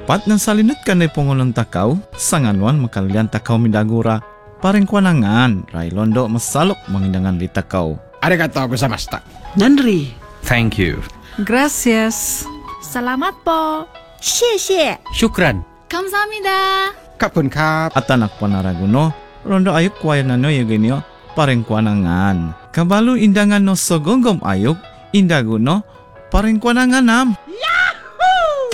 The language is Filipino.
Pat ng salinut ka na pungulong takaw, sanganuan makalian takaw midagura, pareng kwanangan, railondo masalok mangindangan li takaw. Arigatou gozaimashita. Nanri. Thank you. Gracias. Salamat po. 谢谢 Syukran. 감사합니다. Kapun kap. At anak panaraguno, rondo ayok kwaya na no yaginyo, pareng kwanangan. Kabalo indangan no sogonggom ayok, indaguno, pareng kwanangan nam.